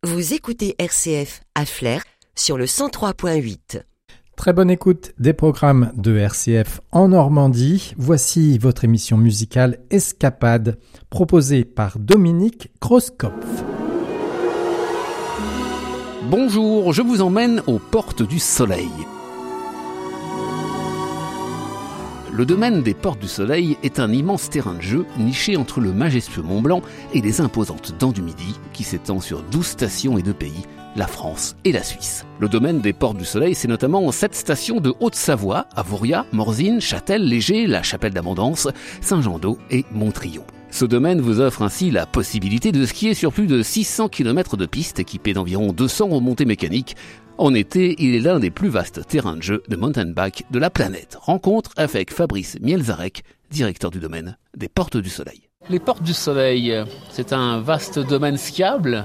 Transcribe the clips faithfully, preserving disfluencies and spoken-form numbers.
Vous écoutez R C F à Flers sur le cent trois point huit. Très bonne écoute des programmes de R C F en Normandie. Voici votre émission musicale Escapade, proposée par Dominique Groskopf. Bonjour, je vous emmène aux Portes du Soleil. Le domaine des Portes du Soleil est un immense terrain de jeu niché entre le majestueux Mont Blanc et les imposantes Dents du Midi qui s'étend sur douze stations et deux pays, la France et la Suisse. Le domaine des Portes du Soleil, c'est notamment sept stations de Haute-Savoie, Avoriaz, Morzine, Châtel, Léger, la Chapelle d'Abondance, Saint-Jean-d'Eau et Montrion. Ce domaine vous offre ainsi la possibilité de skier sur plus de six cents kilomètres de pistes équipées d'environ deux cents remontées mécaniques. En été, il est l'un des plus vastes terrains de jeu de mountain bike de la planète. Rencontre avec Fabrice Mielzarek, directeur du domaine des Portes du Soleil. Les Portes du Soleil, c'est un vaste domaine skiable,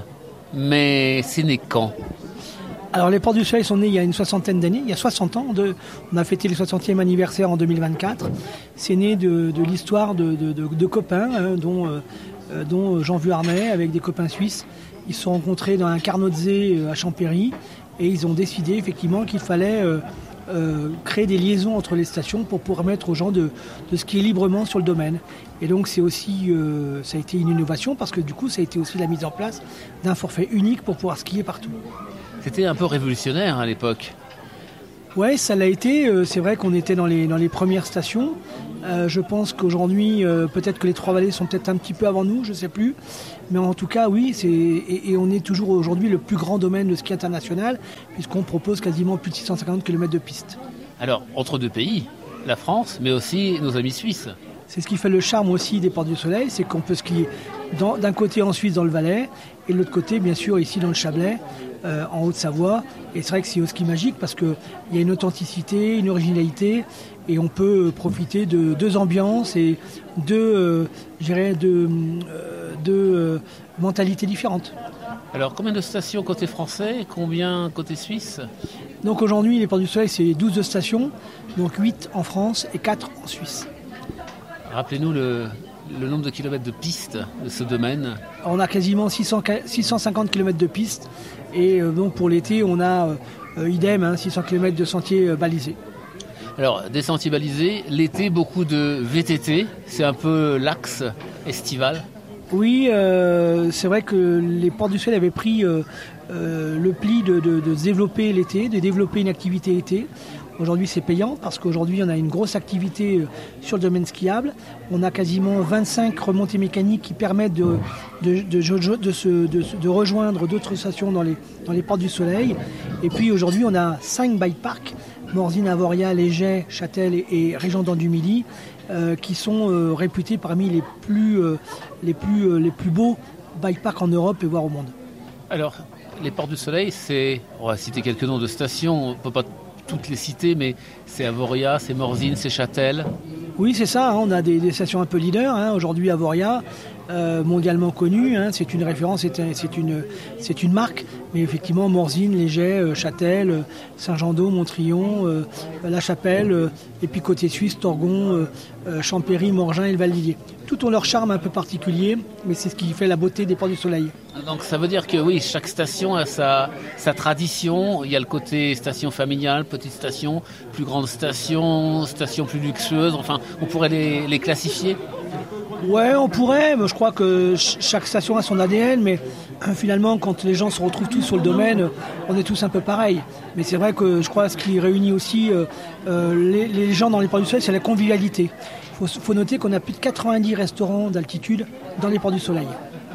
mais c'est né quand ? Alors les Portes du Soleil sont nées il y a une soixantaine d'années, il y a soixante ans, de, on a fêté le soixantième anniversaire en deux mille vingt-quatre. C'est né de, de l'histoire de, de, de, de copains, hein, dont, euh, dont Jean Vuarnet avec des copains suisses. Ils se sont rencontrés dans un Carnotze à Champéry et ils ont décidé effectivement qu'il fallait euh, euh, créer des liaisons entre les stations pour permettre aux gens de, de skier librement sur le domaine. Et donc c'est aussi, euh, ça a été une innovation parce que du coup ça a été aussi la mise en place d'un forfait unique pour pouvoir skier partout. C'était un peu révolutionnaire à l'époque. Ouais, ça l'a été. Euh, c'est vrai qu'on était dans les, dans les premières stations. Euh, je pense qu'aujourd'hui, euh, peut-être que les Trois-Vallées sont peut-être un petit peu avant nous, je ne sais plus. Mais en tout cas, oui, c'est, et, et on est toujours aujourd'hui le plus grand domaine de ski international, puisqu'on propose quasiment plus de six cent cinquante kilomètres de piste. Alors, entre deux pays, la France, mais aussi nos amis suisses. C'est ce qui fait le charme aussi des Portes du Soleil, c'est qu'on peut skier dans, d'un côté en Suisse dans le Valais, et de l'autre côté, bien sûr, ici dans le Chablais, euh, en Haute-Savoie. Et c'est vrai que c'est au ski magique parce qu'il y a une authenticité, une originalité, et on peut profiter de deux ambiances et deux, euh, je dirais, deux, euh, deux euh, mentalités différentes. Alors, combien de stations côté français et combien côté suisse ? Donc aujourd'hui, les Portes du Soleil, c'est douze stations, donc huit en France et quatre en Suisse. Rappelez-nous le, le nombre de kilomètres de pistes de ce domaine. On a quasiment six cents, six cent cinquante kilomètres de pistes et euh, donc pour l'été on a euh, idem hein, six cents kilomètres de sentiers euh, balisés. Alors des sentiers balisés, l'été beaucoup de V T T, c'est un peu l'axe estival. Oui, euh, c'est vrai que les Portes du Soleil avaient pris euh, euh, le pli de, de, de développer l'été, de développer une activité été. Aujourd'hui, c'est payant parce qu'aujourd'hui, on a une grosse activité sur le domaine skiable. On a quasiment vingt-cinq remontées mécaniques qui permettent de, de, de, de, de, se, de, de rejoindre d'autres stations dans les, dans les Portes du Soleil. Et puis aujourd'hui, on a cinq bike parks, Morzine, Avoriaz, Léger, Châtel et, et Région Dents du Midi, euh, qui sont euh, réputés parmi les plus, euh, les, plus, euh, les plus beaux bike parks en Europe et voire au monde. Alors, les Portes du Soleil, c'est, on va citer quelques noms de stations, on ne peut pas toutes les cités, mais c'est Avoriaz, c'est Morzine, c'est Châtel. Oui, c'est ça, hein, on a des, des stations un peu leaders. Hein. Aujourd'hui, Avoriaz, euh, mondialement connu, hein, c'est une référence, c'est, un, c'est, une, c'est une marque. Mais effectivement, Morzine, Léger, euh, Châtel, euh, Saint-Jean-d'Eau, Montrion, euh, La Chapelle, euh, et puis côté suisse, Torgon, euh, euh, Champéry, Morgin et le Val-d'Illier. Tout ont leur charme un peu particulier, mais c'est ce qui fait la beauté des Portes du Soleil. Donc ça veut dire que oui, chaque station a sa, sa tradition. Il y a le côté station familiale, petite station, plus grande station, station plus luxueuse. Enfin, on pourrait les, les classifier. Ouais, on pourrait, mais je crois que chaque station a son A D N, mais euh, finalement, quand les gens se retrouvent tous sur le domaine, on est tous un peu pareils. Mais c'est vrai que je crois que ce qui réunit aussi euh, euh, les, les gens dans les Portes du Soleil, c'est la convivialité. Il faut, faut noter qu'on a plus de quatre-vingt-dix restaurants d'altitude dans les Portes du Soleil.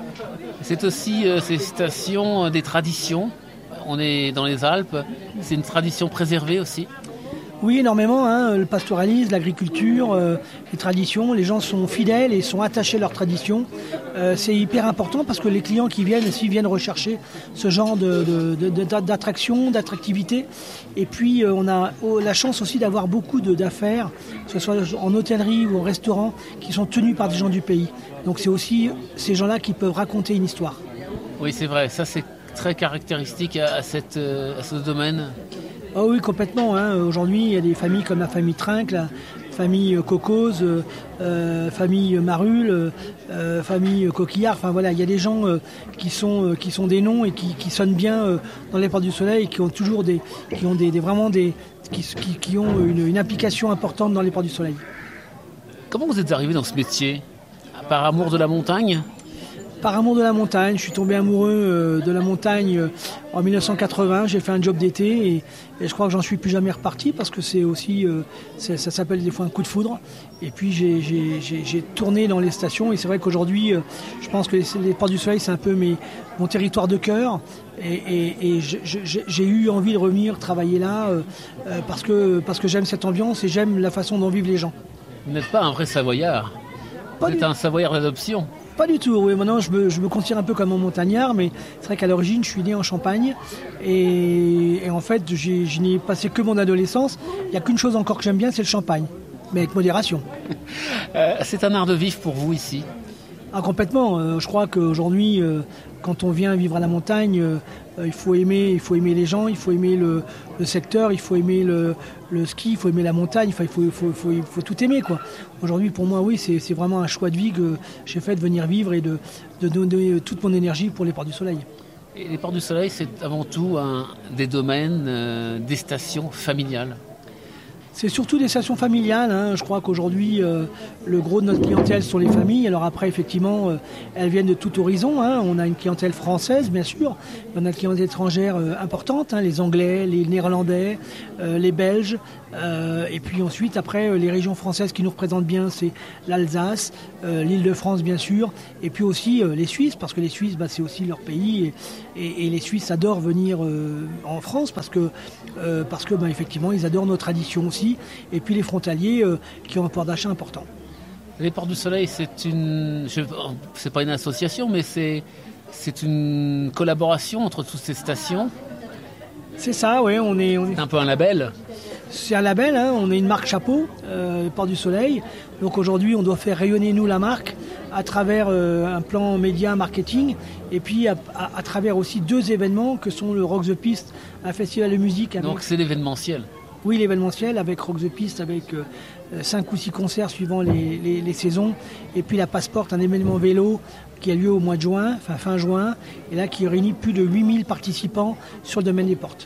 C'est aussi euh, ces stations euh, des traditions. On est dans les Alpes, c'est une tradition préservée aussi. Oui, énormément. Hein, le pastoralisme, l'agriculture, euh, les traditions. Les gens sont fidèles et sont attachés à leurs traditions. Euh, c'est hyper important parce que les clients qui viennent aussi viennent rechercher ce genre de, de, de, de, d'attraction, d'attractivité. Et puis, euh, on a oh, la chance aussi d'avoir beaucoup de, d'affaires, que ce soit en hôtellerie ou en restaurant, qui sont tenus par des gens du pays. Donc, c'est aussi ces gens-là qui peuvent raconter une histoire. Oui, c'est vrai. Ça, c'est très caractéristique à, à, cette, à ce domaine. Oh oui, complètement. Hein. Aujourd'hui, il y a des familles comme la famille Trinque, la famille Cocose, euh, famille Marule, euh, famille Coquillard. Enfin voilà, il y a des gens euh, qui sont euh, qui sont des noms et qui, qui sonnent bien euh, dans les Portes du Soleil et qui ont toujours des qui ont des, des vraiment des qui, qui, qui ont une, une implication importante dans les Portes du Soleil. Comment vous êtes arrivé dans ce métier ? Par amour de la montagne ? Par amour de la montagne, je suis tombé amoureux de la montagne en dix-neuf cent quatre-vingts. J'ai fait un job d'été et, et je crois que j'en suis plus jamais reparti parce que c'est aussi, c'est, ça s'appelle des fois un coup de foudre. Et puis j'ai, j'ai, j'ai, j'ai tourné dans les stations et c'est vrai qu'aujourd'hui, je pense que les, les Portes du Soleil, c'est un peu mes, mon territoire de cœur. Et, et, et je, je, j'ai eu envie de revenir travailler là euh, parce que, parce que j'aime cette ambiance et j'aime la façon dont vivent les gens. Vous n'êtes pas un vrai Savoyard. Vous Pas êtes du... un Savoyard d'adoption. Pas du tout, oui. Maintenant, je me, je me considère un peu comme un montagnard, mais c'est vrai qu'à l'origine, je suis né en Champagne. Et, et en fait, j'ai, je n'ai passé que mon adolescence. Il n'y a qu'une chose encore que j'aime bien, c'est le champagne, mais avec modération. euh, c'est un art de vivre pour vous ici ? Ah, complètement. Euh, je crois qu'aujourd'hui, euh, quand on vient vivre à la montagne, euh, il faut aimer, il faut aimer les gens, il faut aimer le, le secteur, il faut aimer le, le ski, il faut aimer la montagne, enfin, il faut, il faut, il faut, il faut tout aimer, quoi. Aujourd'hui, pour moi, oui, c'est, c'est vraiment un choix de vie que j'ai fait de venir vivre et de, de donner toute mon énergie pour les Portes du Soleil. Et les Portes du Soleil, c'est avant tout un, des domaines, euh, des stations familiales. C'est surtout des stations familiales. Hein. Je crois qu'aujourd'hui, euh, le gros de notre clientèle sont les familles. Alors après, effectivement, euh, elles viennent de tout horizon. Hein. On a une clientèle française, bien sûr. On a une clientèle étrangère euh, importante, hein, les Anglais, les Néerlandais, euh, les Belges. Euh, et puis ensuite, après, euh, les régions françaises qui nous représentent bien, c'est l'Alsace, euh, l'Île-de-France, bien sûr. Et puis aussi euh, les Suisses, parce que les Suisses, bah, c'est aussi leur pays. Et, et, et les Suisses adorent venir euh, en France parce que, euh, parce que bah, effectivement, ils adorent nos traditions aussi. Et puis les frontaliers euh, qui ont un pouvoir d'achat important. Les Portes du Soleil, c'est une, je, c'est pas une association, mais c'est, c'est une collaboration entre toutes ces stations. C'est ça, oui. On est, on est... C'est un peu un label. C'est un label, hein, on est une marque chapeau, euh, Portes du Soleil. Donc aujourd'hui, on doit faire rayonner nous la marque à travers euh, un plan média marketing et puis à, à, à travers aussi deux événements que sont le Rock the Piste, un festival de musique. Avec... Donc c'est l'événementiel. Oui, l'événementiel avec Rock the Piste, avec euh, cinq ou six concerts suivant les, les, les saisons. Et puis la Passeporte, un événement vélo qui a lieu au mois de juin, enfin fin juin, et là qui réunit plus de huit mille participants sur le domaine des portes.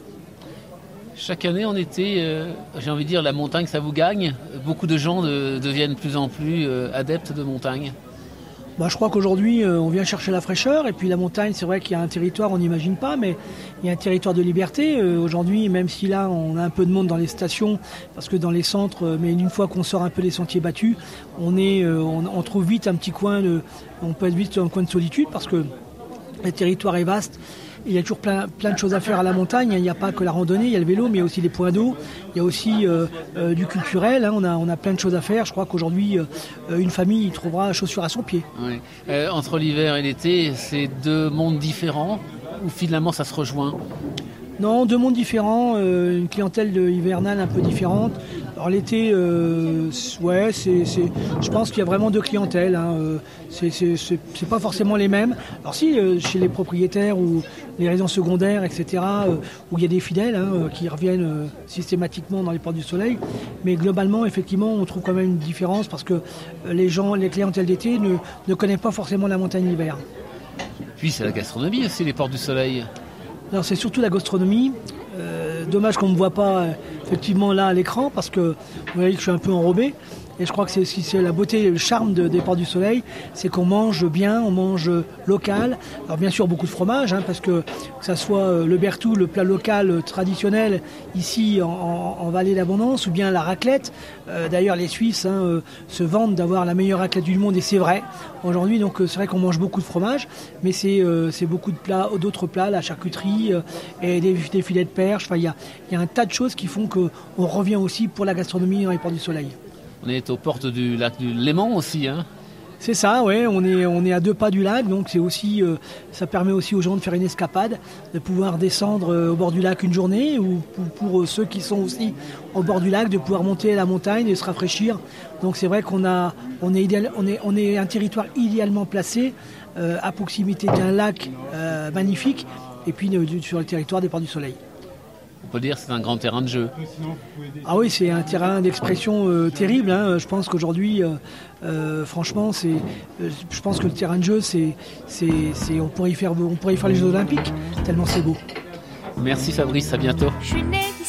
Chaque année en été, euh, j'ai envie de dire, la montagne, ça vous gagne. Beaucoup de gens de, deviennent de plus en plus euh, adeptes de montagne. Bah, je crois qu'aujourd'hui, euh, on vient chercher la fraîcheur. Et puis la montagne, c'est vrai qu'il y a un territoire, on n'imagine pas, mais il y a un territoire de liberté. Euh, aujourd'hui, même si là, on a un peu de monde dans les stations, parce que dans les centres, euh, mais une fois qu'on sort un peu des sentiers battus, on, est, euh, on, on trouve vite un petit coin, de, on peut être vite un coin de solitude, parce que le territoire est vaste. Il y a toujours plein, plein de choses à faire à la montagne. Il n'y a pas que la randonnée, il y a le vélo, mais il y a aussi les points d'eau. Il y a aussi euh, euh, du culturel. Hein. On a, on a plein de choses à faire. Je crois qu'aujourd'hui, euh, une famille trouvera chaussures à son pied. Oui. Euh, entre l'hiver et l'été, c'est deux mondes différents ou finalement ça se rejoint ? Non, deux mondes différents, euh, une clientèle de hivernale un peu différente. Alors l'été, euh, ouais, c'est, c'est, je pense qu'il y a vraiment deux clientèles. Hein, euh, c'est, c'est, c'est, c'est pas forcément les mêmes. Alors si, euh, chez les propriétaires ou les résidences secondaires, et cetera, euh, où il y a des fidèles hein, euh, qui reviennent euh, systématiquement dans les Portes du Soleil. Mais globalement, effectivement, on trouve quand même une différence parce que euh, les gens, les clientèles d'été ne, ne connaissent pas forcément la montagne l'hiver. Puis c'est la gastronomie aussi, les Portes du Soleil. Alors c'est surtout la gastronomie. Euh, dommage qu'on ne me voit pas euh, effectivement là à l'écran parce que vous voyez que je suis un peu enrobé. Et je crois que c'est, c'est la beauté et le charme de, des Portes du Soleil, c'est qu'on mange bien, on mange local. Alors bien sûr beaucoup de fromage, hein, parce que que ça soit le bertou, le plat local traditionnel ici en, en, en Vallée d'Abondance, ou bien la raclette. Euh, d'ailleurs les Suisses hein, euh, se vantent d'avoir la meilleure raclette du monde et c'est vrai aujourd'hui. Donc c'est vrai qu'on mange beaucoup de fromage, mais c'est, euh, c'est beaucoup de plats, d'autres plats, la charcuterie euh, et des, des filets de perche. Enfin il y a, y a un tas de choses qui font qu'on revient aussi pour la gastronomie dans les Portes du Soleil. On est aux portes du lac du Léman aussi, hein. C'est ça, ouais. On est on est à deux pas du lac, donc c'est aussi euh, ça permet aussi aux gens de faire une escapade, de pouvoir descendre euh, au bord du lac une journée, ou pour, pour euh, ceux qui sont aussi au bord du lac, de pouvoir monter à la montagne et se rafraîchir. Donc c'est vrai qu'on a on est idéal, on est on est un territoire idéalement placé euh, à proximité d'un lac euh, magnifique, et puis euh, sur le territoire des Portes du Soleil. On peut dire que c'est un grand terrain de jeu. Ah oui, c'est un terrain d'expression euh, terrible. Hein. Je pense qu'aujourd'hui, euh, euh, franchement, c'est, euh, je pense que le terrain de jeu, c'est, c'est, c'est, on pourrait y faire, on pourrait y faire les Jeux Olympiques tellement c'est beau. Merci Fabrice, à bientôt. Je suis né